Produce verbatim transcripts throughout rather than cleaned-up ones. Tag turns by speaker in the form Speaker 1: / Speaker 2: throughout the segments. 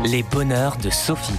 Speaker 1: Les bonheurs de Sophie.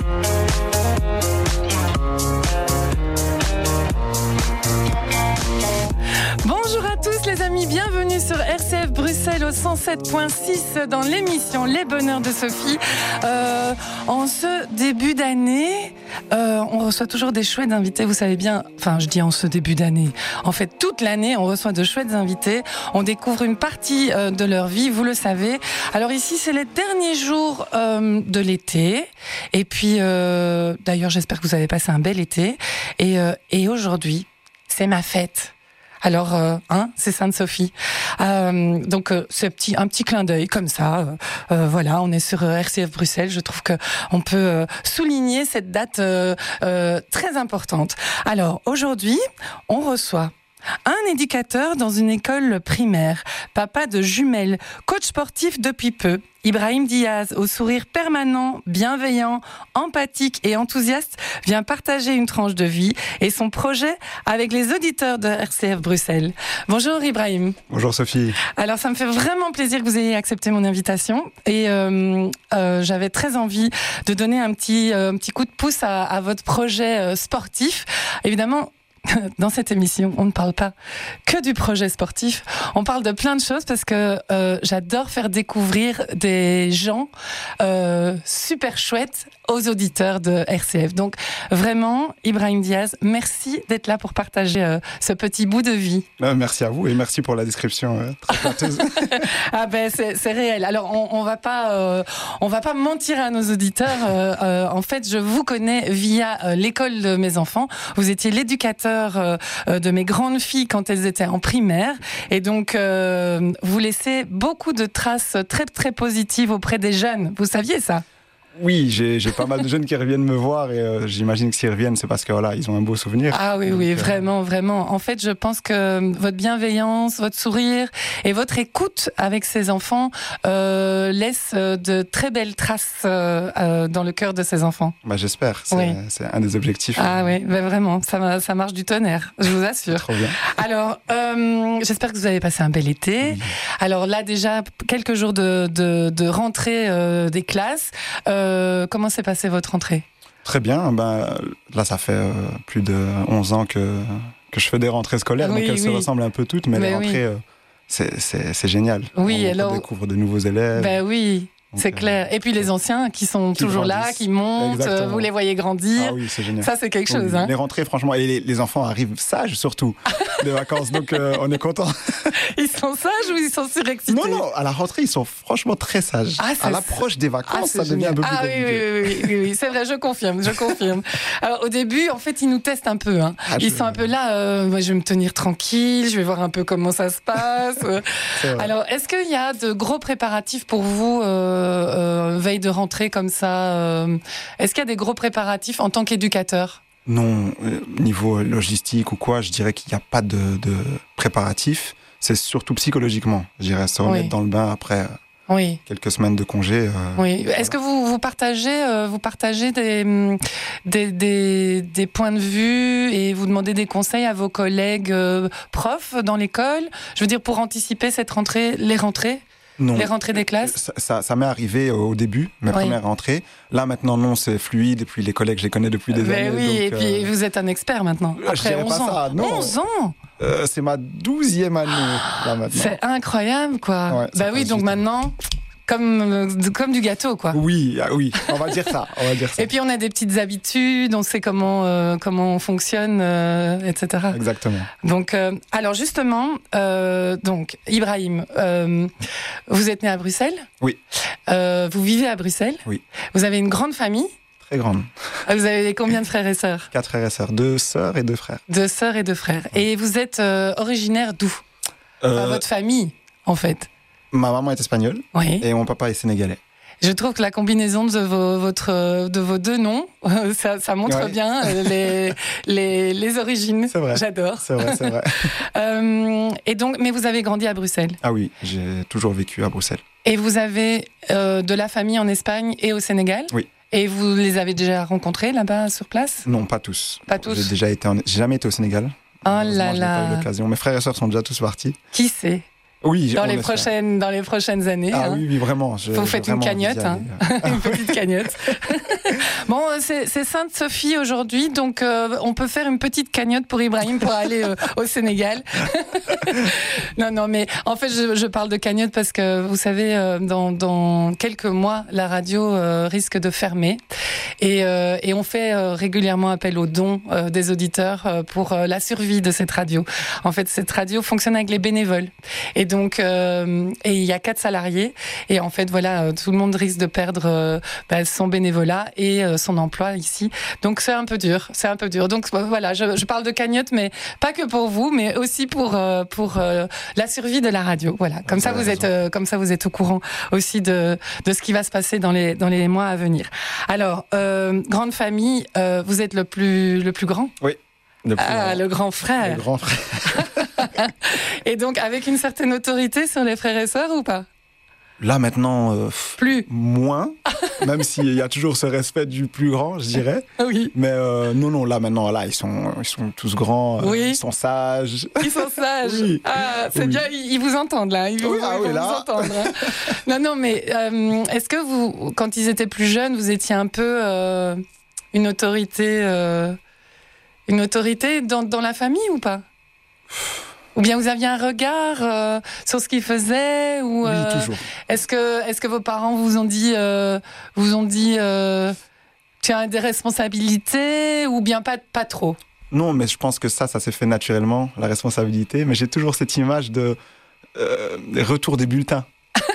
Speaker 2: Bonjour à tous les amis, bienvenue sur R C F Bruxelles au cent sept point six dans l'émission Les bonheurs de Sophie. Euh, en ce début d'année, euh, on reçoit toujours des chouettes invités, vous savez bien, enfin je dis en ce début d'année, en fait toute l'année on reçoit de chouettes invités, on découvre une partie euh, de leur vie, vous le savez. Alors ici c'est les derniers jours euh, de l'été, et puis euh, d'ailleurs j'espère que vous avez passé un bel été, et, euh, et aujourd'hui c'est ma fête. Alors, euh, hein, c'est Sainte-Sophie. Euh, donc, euh, c'est petit, un petit clin d'œil comme ça. Euh, euh, voilà, on est sur euh, R C F Bruxelles. Je trouve que on peut euh, souligner cette date euh, euh, très importante. Alors, aujourd'hui, on reçoit un éducateur dans une école primaire, papa de jumelles, coach sportif depuis peu. Ibrahim Diaz, au sourire permanent, bienveillant, empathique et enthousiaste, vient partager une tranche de vie et son projet avec les auditeurs de R C F Bruxelles. Bonjour Ibrahim.
Speaker 3: Bonjour Sophie.
Speaker 2: Alors ça me fait vraiment plaisir que vous ayez accepté mon invitation et euh, euh, j'avais très envie de donner un petit, euh, un petit coup de pouce à, à votre projet euh, sportif. Évidemment, dans cette émission, on ne parle pas que du projet sportif. On parle de plein de choses parce que euh, j'adore faire découvrir des gens euh, super chouettes aux auditeurs de R C F. Donc vraiment, Ibrahim Diaz, merci d'être là pour partager euh, ce petit bout de vie.
Speaker 3: Euh, merci à vous et merci pour la description euh, très flatteuse.
Speaker 2: Ah ben c'est, c'est réel. Alors on, on va pas, euh, on va pas mentir à nos auditeurs. Euh, euh, en fait, je vous connais via euh, l'école de mes enfants. Vous étiez l'éducateur euh, de mes grandes filles quand elles étaient en primaire, et donc euh, vous laissez beaucoup de traces très très positives auprès des jeunes. Vous saviez ça ?
Speaker 3: Oui, j'ai, j'ai pas mal de jeunes qui reviennent me voir et euh, j'imagine que s'ils reviennent, c'est parce que voilà, ils ont un beau souvenir.
Speaker 2: Ah oui,
Speaker 3: donc,
Speaker 2: oui,
Speaker 3: euh...
Speaker 2: vraiment, vraiment. En fait, je pense que votre bienveillance, votre sourire et votre écoute avec ces enfants euh, laissent de très belles traces euh, euh, dans le cœur de ces enfants.
Speaker 3: Bah, j'espère, c'est,
Speaker 2: oui.
Speaker 3: c'est un des objectifs.
Speaker 2: Ah
Speaker 3: euh...
Speaker 2: oui, bah, vraiment, ça, ça marche du tonnerre, je vous assure.
Speaker 3: Trop bien.
Speaker 2: Alors, euh, j'espère que vous avez passé un bel été. Oui. Alors là, déjà, quelques jours de, de, de rentrée euh, des classes. Euh, Euh, comment s'est passée votre rentrée ?
Speaker 3: Très bien. Ben, là, ça fait euh, plus de onze ans que, que je fais des rentrées scolaires, oui, donc elles oui. se ressemblent un peu toutes, mais, mais les rentrées, oui. euh, c'est, c'est, c'est génial.
Speaker 2: Oui,
Speaker 3: on,
Speaker 2: alors...
Speaker 3: on découvre de nouveaux élèves.
Speaker 2: Ben oui. Donc, c'est clair. Et puis les anciens qui sont qui toujours grandissent. Là, qui montent, Exactement. Vous les voyez grandir.
Speaker 3: Ah oui, c'est génial.
Speaker 2: Ça, c'est quelque chose.
Speaker 3: Oui,
Speaker 2: hein.
Speaker 3: Les rentrées, franchement, et les, les enfants arrivent sages surtout de vacances, donc euh, on est content.
Speaker 2: Ils sont sages ou ils sont surexcités ?
Speaker 3: Non, non, à la rentrée, ils sont franchement très sages. Ah, à l'approche des vacances, ah, ça devient un peu plus
Speaker 2: ah,
Speaker 3: compliqué.
Speaker 2: Oui, oui, oui, oui, oui, c'est vrai, je confirme, je confirme. Alors au début, en fait, ils nous testent un peu. Hein. Ah, ils je... sont un peu là, euh, moi, je vais me tenir tranquille, je vais voir un peu comment ça se passe. Alors, est-ce qu'il y a de gros préparatifs pour vous euh, euh, veille de rentrée comme ça, euh, est-ce qu'il y a des gros préparatifs en tant qu'éducateur ?
Speaker 3: Non, euh, niveau logistique ou quoi, je dirais qu'il n'y a pas de, de préparatifs. C'est surtout psychologiquement, je dirais, se remettre oui. dans le bain après oui. quelques semaines de congé. Euh,
Speaker 2: oui. Est-ce que vous, vous partagez, euh, vous partagez des, des, des, des points de vue et vous demandez des conseils à vos collègues euh, profs dans l'école ? Je veux dire, pour anticiper cette rentrée, les rentrées ?
Speaker 3: Non.
Speaker 2: Les rentrées des classes ?
Speaker 3: Ça, ça, ça m'est arrivé au début, mes oui. premières rentrées. Là, maintenant, non, c'est fluide. Et puis, les collègues, je les connais depuis des
Speaker 2: Mais
Speaker 3: années.
Speaker 2: oui,
Speaker 3: donc,
Speaker 2: et puis
Speaker 3: euh...
Speaker 2: vous êtes un expert maintenant. Après onze ans.
Speaker 3: Ça, non.
Speaker 2: onze ans
Speaker 3: euh, C'est ma douzième année, là, maintenant.
Speaker 2: C'est incroyable, quoi.
Speaker 3: Ouais,
Speaker 2: bah oui, donc maintenant... Comme, comme du gâteau, quoi.
Speaker 3: Oui, oui, on va dire ça, on va dire ça.
Speaker 2: Et puis on a des petites habitudes, on sait comment euh, comment on fonctionne, euh, et cetera.
Speaker 3: Exactement.
Speaker 2: Donc, euh, alors justement, euh, donc Ibrahim, euh, vous êtes né à Bruxelles.
Speaker 3: Oui.
Speaker 2: Euh, vous vivez à Bruxelles.
Speaker 3: Oui.
Speaker 2: Vous avez une grande famille.
Speaker 3: Très grande.
Speaker 2: Vous avez combien de frères et sœurs ?
Speaker 3: Quatre frères et sœurs, deux sœurs et deux frères.
Speaker 2: Deux sœurs et deux frères. Oui. Et vous êtes euh, originaire d'où ? euh... enfin, votre famille, en fait.
Speaker 3: Ma maman est espagnole
Speaker 2: oui.
Speaker 3: et mon papa est sénégalais.
Speaker 2: Je trouve que la combinaison de vos, votre, de vos deux noms, ça, ça montre ouais. bien les, les, les origines.
Speaker 3: C'est vrai.
Speaker 2: J'adore.
Speaker 3: C'est vrai, c'est vrai.
Speaker 2: euh, et donc, mais vous avez grandi à Bruxelles ?
Speaker 3: Ah oui, j'ai toujours vécu à Bruxelles.
Speaker 2: Et vous avez euh, de la famille en Espagne et au Sénégal ?
Speaker 3: Oui.
Speaker 2: Et vous les avez déjà rencontrés là-bas sur place ?
Speaker 3: Non, pas tous.
Speaker 2: Pas tous.
Speaker 3: J'ai déjà été, en... j'ai jamais été au Sénégal.
Speaker 2: Oh là là.
Speaker 3: J'ai pas eu l'occasion. Mes frères et sœurs sont déjà tous partis.
Speaker 2: Qui c'est ?
Speaker 3: Oui,
Speaker 2: dans les prochaines, dans les prochaines années.
Speaker 3: Ah
Speaker 2: hein.
Speaker 3: oui, oui, vraiment. Je,
Speaker 2: Vous faites une cagnotte, hein. Une petite cagnotte. Bon, c'est, c'est Sainte-Sophie aujourd'hui, donc euh, on peut faire une petite cagnotte pour Ibrahim pour aller euh, au Sénégal. non, non, mais en fait, je, je parle de cagnotte parce que vous savez, euh, dans, dans quelques mois, la radio euh, risque de fermer, et, euh, et on fait euh, régulièrement appel aux dons euh, des auditeurs euh, pour euh, la survie de cette radio. En fait, cette radio fonctionne avec les bénévoles, et donc euh, et il y a quatre salariés, et en fait, voilà, euh, tout le monde risque de perdre euh, bah, son bénévolat et euh, son emploi ici. Donc c'est un peu dur, c'est un peu dur. Donc voilà, je, je parle de cagnotte, mais pas que pour vous, mais aussi pour euh, pour euh, la survie de la radio. Voilà, comme ça vous êtes euh, comme ça vous êtes au courant aussi de de ce qui va se passer dans les dans les mois à venir. Alors euh, grande famille, euh, vous êtes le plus le plus grand.
Speaker 3: Oui. Le, plus
Speaker 2: ah,
Speaker 3: grand.
Speaker 2: le grand frère.
Speaker 3: Le grand frère.
Speaker 2: Et donc avec une certaine autorité sur les frères et sœurs ou pas?
Speaker 3: Là maintenant, euh,
Speaker 2: plus
Speaker 3: moins, même s'il y a toujours ce respect du plus grand, je dirais.
Speaker 2: Oui.
Speaker 3: Mais euh, non, non, là maintenant, là ils sont, ils sont tous grands, euh,
Speaker 2: oui.
Speaker 3: ils sont sages.
Speaker 2: Ils sont sages.
Speaker 3: Oui.
Speaker 2: Ah, c'est
Speaker 3: oui.
Speaker 2: bien, ils vous entendent là. Ils,
Speaker 3: oui,
Speaker 2: vous,
Speaker 3: ah,
Speaker 2: ils
Speaker 3: oui,
Speaker 2: vont
Speaker 3: là.
Speaker 2: vous entendre. Hein. Non, non, mais euh, est-ce que vous, quand ils étaient plus jeunes, vous étiez un peu euh, une autorité, euh, une autorité dans, dans la famille ou pas? Ou bien vous aviez un regard euh, sur ce qu'ils faisaient ou euh,
Speaker 3: oui, toujours.
Speaker 2: Est-ce que, est-ce que vos parents vous ont dit, euh, vous ont dit, euh, tu as des responsabilités ou bien pas, pas trop?
Speaker 3: Non, mais je pense que ça, ça s'est fait naturellement, la responsabilité. Mais j'ai toujours cette image de euh, retour des bulletins.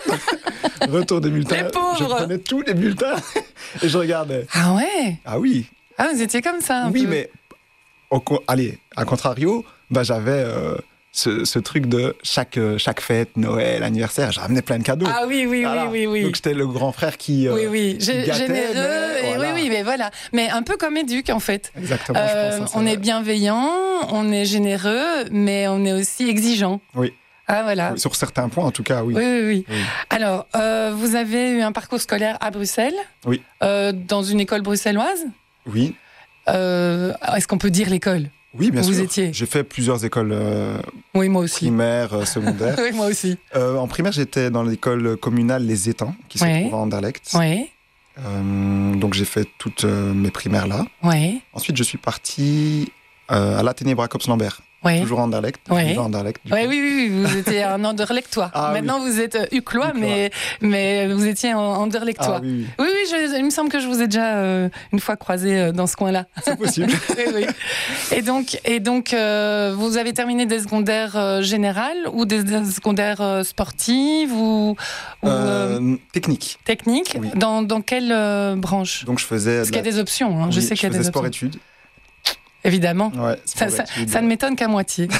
Speaker 3: Retour des bulletins.
Speaker 2: Les pauvres.
Speaker 3: Je prenais tous les bulletins et je regardais.
Speaker 2: Ah ouais.
Speaker 3: Ah oui.
Speaker 2: Ah, vous étiez comme ça un
Speaker 3: oui,
Speaker 2: peu.
Speaker 3: mais au, allez, à contrario, bah, j'avais euh, ce, ce truc de chaque, chaque fête, Noël, anniversaire, j'ai ramené plein de cadeaux.
Speaker 2: Ah oui, oui,
Speaker 3: voilà.
Speaker 2: oui, oui, oui.
Speaker 3: Donc j'étais le grand frère qui, euh,
Speaker 2: oui, oui.
Speaker 3: qui
Speaker 2: G-
Speaker 3: gâtait,
Speaker 2: généreux,
Speaker 3: mais
Speaker 2: et
Speaker 3: voilà.
Speaker 2: oui, oui, mais voilà. Mais un peu comme éduque en fait.
Speaker 3: Exactement.
Speaker 2: Euh,
Speaker 3: je pense, ça,
Speaker 2: on
Speaker 3: c'est
Speaker 2: est bienveillant, on est généreux, mais on est aussi exigeant.
Speaker 3: Oui.
Speaker 2: Ah voilà.
Speaker 3: Sur certains points, en tout cas, oui.
Speaker 2: Oui, oui, oui.
Speaker 3: oui.
Speaker 2: Alors, euh, vous avez eu un parcours scolaire à Bruxelles.
Speaker 3: Oui.
Speaker 2: Euh, dans une école bruxelloise.
Speaker 3: Oui.
Speaker 2: Euh, est-ce qu'on peut dire l'école?
Speaker 3: Oui, bien
Speaker 2: Où
Speaker 3: sûr.
Speaker 2: vous étiez?
Speaker 3: J'ai fait plusieurs écoles euh,
Speaker 2: oui, moi aussi.
Speaker 3: primaires, euh, secondaires.
Speaker 2: Oui, moi aussi.
Speaker 3: Euh, en primaire, j'étais dans l'école communale Les Étangs, qui se
Speaker 2: ouais.
Speaker 3: trouve à Anderlecht.
Speaker 2: Oui.
Speaker 3: Euh, donc j'ai fait toutes euh, mes primaires là.
Speaker 2: Oui.
Speaker 3: Ensuite, je suis parti euh, à l'Athénée Bracops-Lambert.
Speaker 2: Oui.
Speaker 3: Toujours à Anderlecht.
Speaker 2: Oui.
Speaker 3: Toujours à Anderlecht.
Speaker 2: Oui, oui, oui, vous étiez un Anderlechtois.
Speaker 3: Ah,
Speaker 2: Maintenant,
Speaker 3: oui.
Speaker 2: vous êtes Uclois, mais, mais vous étiez un Anderlechtois.
Speaker 3: Ah, oui, oui.
Speaker 2: Oui, oui, je, il me semble que je vous ai déjà euh, une fois croisé euh, dans ce coin-là.
Speaker 3: C'est possible.
Speaker 2: oui, oui. Et donc, et donc euh, vous avez terminé des secondaires euh, générales ou des, des secondaires euh, sportives ou, ou
Speaker 3: euh,
Speaker 2: euh,
Speaker 3: technique.
Speaker 2: Technique.
Speaker 3: Oui.
Speaker 2: Dans, dans quelle euh, branche?
Speaker 3: Donc je faisais.
Speaker 2: Parce qu'il y a des options. Hein.
Speaker 3: Oui,
Speaker 2: je sais qu'il y a
Speaker 3: je
Speaker 2: des
Speaker 3: faisais
Speaker 2: options.
Speaker 3: sport-études.
Speaker 2: Évidemment.
Speaker 3: Ouais,
Speaker 2: ça, ça, ça ne m'étonne qu'à moitié.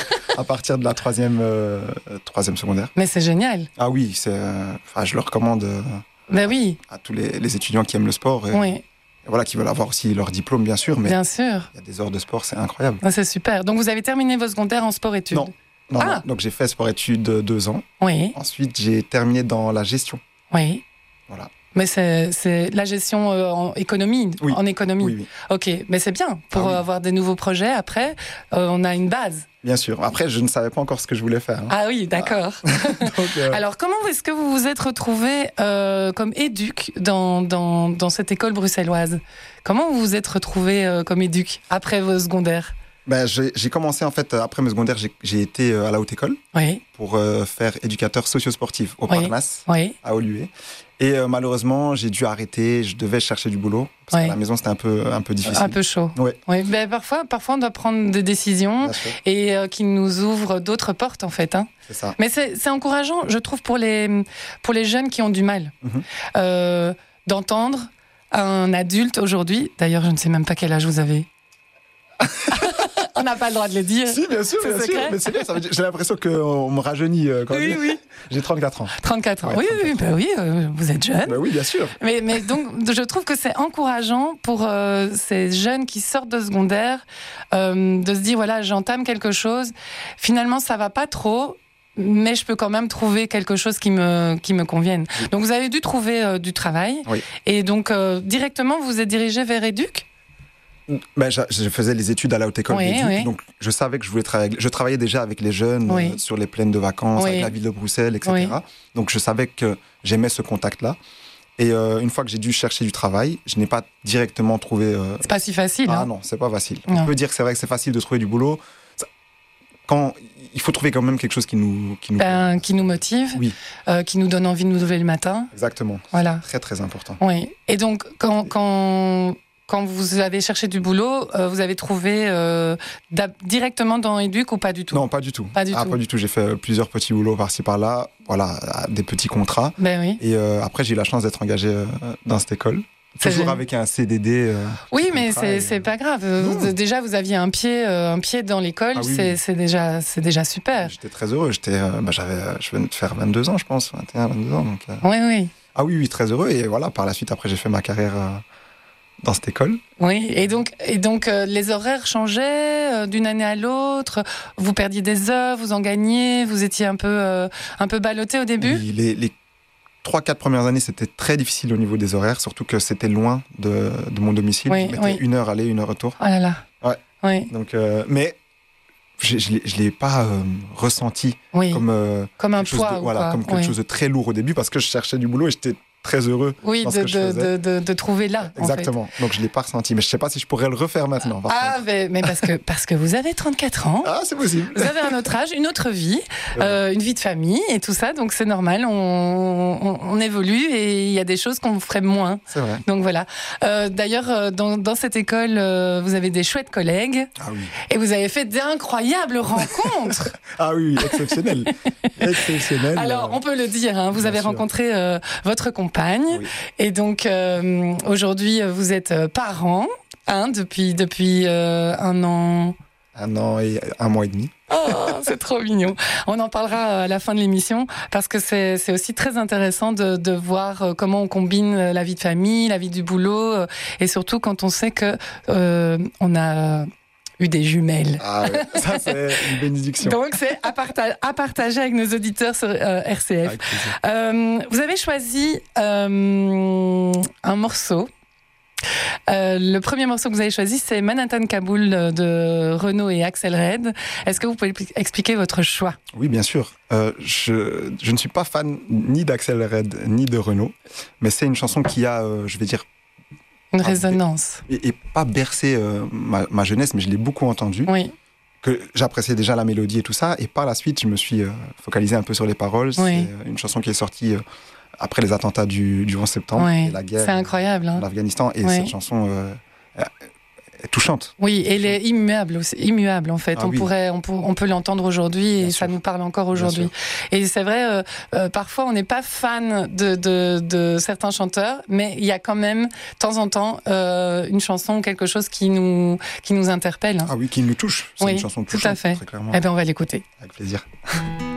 Speaker 3: À partir de la troisième, euh, troisième secondaire.
Speaker 2: Mais c'est génial.
Speaker 3: Ah oui, c'est, euh, enfin, je le recommande euh,
Speaker 2: ben oui.
Speaker 3: à tous les, les étudiants qui aiment le sport. Et,
Speaker 2: oui.
Speaker 3: et voilà, qui veulent avoir aussi leur diplôme, bien sûr. Mais
Speaker 2: bien sûr.
Speaker 3: Il y a des heures de sport, c'est incroyable.
Speaker 2: Ah, c'est super. Donc vous avez terminé vos secondaires en sport-études?
Speaker 3: Non. Non,
Speaker 2: ah.
Speaker 3: non. Donc j'ai fait sport-études deux ans.
Speaker 2: Oui.
Speaker 3: Ensuite, j'ai terminé dans la gestion.
Speaker 2: Oui.
Speaker 3: Voilà.
Speaker 2: Mais c'est, c'est la gestion euh, en économie,
Speaker 3: oui.
Speaker 2: en économie.
Speaker 3: Oui, oui.
Speaker 2: Ok, mais c'est bien pour
Speaker 3: ah, oui.
Speaker 2: avoir des nouveaux projets. Après, euh, on a une base.
Speaker 3: Bien sûr. Après, je ne savais pas encore ce que je voulais faire. Hein.
Speaker 2: Ah oui, d'accord.
Speaker 3: Donc, euh...
Speaker 2: Alors, comment est-ce que vous vous êtes retrouvé euh, comme éduc dans, dans, dans cette école bruxelloise? Comment vous vous êtes retrouvé euh, comme éduc après vos secondaires?
Speaker 3: Ben, j'ai, j'ai commencé, en fait, après mes secondaires, j'ai, j'ai été à la haute école
Speaker 2: oui.
Speaker 3: pour euh, faire éducateur socio-sportif au
Speaker 2: oui.
Speaker 3: Parnasse,
Speaker 2: oui.
Speaker 3: à Olué. Et euh, malheureusement, j'ai dû arrêter. Je devais chercher du boulot parce
Speaker 2: oui.
Speaker 3: qu'à la maison, c'était un peu, un peu difficile.
Speaker 2: Un peu chaud.
Speaker 3: Oui.
Speaker 2: oui. Ben, parfois, parfois, on doit prendre des décisions et euh, qui nous ouvrent d'autres portes, en fait. Hein.
Speaker 3: C'est ça.
Speaker 2: Mais c'est, c'est encourageant, je trouve, pour les, pour les jeunes qui ont du mal
Speaker 3: mm-hmm.
Speaker 2: euh, d'entendre un adulte aujourd'hui. D'ailleurs, je ne sais même pas quel âge vous avez. On n'a pas le droit de le dire.
Speaker 3: Si, bien sûr,
Speaker 2: c'est
Speaker 3: bien
Speaker 2: secret.
Speaker 3: sûr. Mais c'est bien, ça veut dire, j'ai l'impression qu'on me rajeunit euh, quand
Speaker 2: oui,
Speaker 3: même.
Speaker 2: Oui,
Speaker 3: J'ai trente-quatre ans.
Speaker 2: trente-quatre ans.
Speaker 3: Ouais,
Speaker 2: oui,
Speaker 3: trente-quatre
Speaker 2: oui, bah oui, euh, vous êtes jeune.
Speaker 3: Bah oui, bien sûr.
Speaker 2: Mais, mais donc, je trouve que c'est encourageant pour euh, ces jeunes qui sortent de secondaire euh, de se dire, voilà, j'entame quelque chose. Finalement, ça va pas trop, mais je peux quand même trouver quelque chose qui me, qui me convienne. Oui. Donc, vous avez dû trouver euh, du travail.
Speaker 3: Oui.
Speaker 2: Et donc, euh, directement, vous vous êtes dirigé vers Éduc ?
Speaker 3: Ben, je, je faisais les études à la Haute École
Speaker 2: oui,
Speaker 3: d'Éduc,
Speaker 2: oui.
Speaker 3: donc je savais que je voulais travailler. Je travaillais déjà avec les jeunes oui. euh, sur les plaines de vacances, oui. avec la ville de Bruxelles, et cetera. Oui. Donc je savais que j'aimais ce contact-là. Et euh, une fois que j'ai dû chercher du travail, je n'ai pas directement trouvé... Euh...
Speaker 2: C'est pas si facile.
Speaker 3: Ah
Speaker 2: hein.
Speaker 3: non, c'est pas facile.
Speaker 2: Non.
Speaker 3: On peut dire que c'est vrai que c'est facile de trouver du boulot. Quand... Il faut trouver quand même quelque chose qui nous... Qui nous,
Speaker 2: ben, qui nous motive,
Speaker 3: oui.
Speaker 2: euh, qui nous donne envie de nous lever le matin.
Speaker 3: Exactement.
Speaker 2: Voilà.
Speaker 3: Très, très important.
Speaker 2: Oui. Et donc, quand... quand... Quand vous avez cherché du boulot, euh, vous avez trouvé euh, directement dans Éduc ou pas du tout?
Speaker 3: Non, pas du tout.
Speaker 2: Pas du
Speaker 3: ah,
Speaker 2: tout.
Speaker 3: Pas du tout. J'ai fait plusieurs petits boulots par-ci par-là, voilà, des petits contrats.
Speaker 2: Ben oui.
Speaker 3: Et euh, après, j'ai eu la chance d'être engagé euh, dans cette école. Toujours génial. Avec un C D D. Euh,
Speaker 2: oui, mais c'est, et... c'est pas grave. Vous, déjà, vous aviez un pied, euh, un pied dans l'école, ah, oui, c'est, oui. c'est, déjà, c'est déjà super.
Speaker 3: J'étais très heureux. J'étais, euh, bah, j'avais, je venais de faire vingt-deux ans, je pense, vingt et un, vingt-deux ans. Donc, euh...
Speaker 2: Oui, oui.
Speaker 3: Ah oui, oui, très heureux. Et voilà, par la suite, après, j'ai fait ma carrière... Euh, dans cette école.
Speaker 2: Oui, et donc, et donc euh, les horaires changeaient euh, d'une année à l'autre. Vous perdiez des heures, vous en gagniez, vous étiez un peu, euh, un peu ballotté au début.
Speaker 3: Oui, les, les trois, quatre premières années, c'était très difficile au niveau des horaires, surtout que c'était loin de, de mon domicile.
Speaker 2: Oui,
Speaker 3: je mettais
Speaker 2: oui.
Speaker 3: une heure aller, une heure retour.
Speaker 2: Oh là là.
Speaker 3: Ouais.
Speaker 2: Oui.
Speaker 3: Donc, euh, mais je ne l'ai pas euh, ressenti
Speaker 2: oui.
Speaker 3: comme, euh,
Speaker 2: comme un poids.
Speaker 3: De, voilà, comme quelque
Speaker 2: oui.
Speaker 3: chose de très lourd au début, parce que je cherchais du boulot et j'étais très heureux.
Speaker 2: Oui,
Speaker 3: dans
Speaker 2: de,
Speaker 3: ce que je
Speaker 2: de,
Speaker 3: faisais.
Speaker 2: de, de, de trouver là.
Speaker 3: Exactement.
Speaker 2: En fait.
Speaker 3: Donc je ne l'ai pas ressenti. Mais je ne sais pas si je pourrais le refaire maintenant. Par
Speaker 2: ah,
Speaker 3: contre.
Speaker 2: mais, mais parce, que, parce que vous avez trente-quatre ans.
Speaker 3: Ah, c'est possible.
Speaker 2: Vous avez un autre âge, une autre vie, euh, une vie de famille et tout ça. Donc c'est normal. On, on, on évolue et il y a des choses qu'on ferait moins.
Speaker 3: C'est vrai.
Speaker 2: Donc voilà. Euh, d'ailleurs, dans, dans cette école, euh, vous avez des chouettes collègues.
Speaker 3: Ah oui.
Speaker 2: Et vous avez fait d'incroyables rencontres.
Speaker 3: Ah oui, exceptionnel. exceptionnel.
Speaker 2: Alors, on peut le dire, hein, vous
Speaker 3: Bien
Speaker 2: avez
Speaker 3: sûr.
Speaker 2: rencontré euh, votre compagne.
Speaker 3: Oui.
Speaker 2: Et donc, euh, aujourd'hui, vous êtes parents, hein, depuis, depuis euh, un an...
Speaker 3: Un an et un mois et demi.
Speaker 2: Oh, c'est trop mignon. On en parlera à la fin de l'émission parce que c'est, c'est aussi très intéressant de, de voir comment on combine la vie de famille, la vie du boulot et surtout quand on sait que euh, on a eu des jumelles.
Speaker 3: Ah ouais, ça c'est une bénédiction.
Speaker 2: Donc c'est à, parta- à partager avec nos auditeurs sur euh, R C F. Euh, vous avez choisi euh, un morceau. Euh, le premier morceau que vous avez choisi, c'est Manhattan Kaboul de Renaud et Axel Red. Est-ce que vous pouvez expliquer votre choix ?
Speaker 3: Oui, bien sûr. Euh, je, je ne suis pas fan ni d'Axel Red ni de Renaud, mais c'est une chanson qui a, euh, je vais dire,
Speaker 2: une résonance.
Speaker 3: Et, et pas bercé euh, ma, ma jeunesse, mais je l'ai beaucoup entendue.
Speaker 2: Oui.
Speaker 3: Que j'appréciais déjà la mélodie et tout ça. Et par la suite, je me suis euh, focalisé un peu sur les paroles.
Speaker 2: Oui.
Speaker 3: C'est une chanson qui est sortie euh, après les attentats du, du onze septembre
Speaker 2: oui.
Speaker 3: et la guerre.
Speaker 2: C'est incroyable. Hein.
Speaker 3: En Afghanistan. Et
Speaker 2: oui.
Speaker 3: cette chanson euh, est touchante.
Speaker 2: Oui, et elle est immuable, aussi, immuable en fait.
Speaker 3: Ah,
Speaker 2: on,
Speaker 3: oui.
Speaker 2: pourrait, on, peut, on peut l'entendre aujourd'hui et
Speaker 3: Bien
Speaker 2: ça
Speaker 3: sûr.
Speaker 2: nous parle encore aujourd'hui. Et c'est vrai, euh, euh, parfois on n'est pas fan de, de, de certains chanteurs, mais il y a quand même, de temps en temps, euh, une chanson ou quelque chose qui nous, qui nous interpelle.
Speaker 3: Ah oui, qui nous touche. C'est
Speaker 2: oui,
Speaker 3: une chanson touchante,
Speaker 2: tout à fait.
Speaker 3: très clairement.
Speaker 2: Eh bien, on va l'écouter.
Speaker 3: Avec plaisir.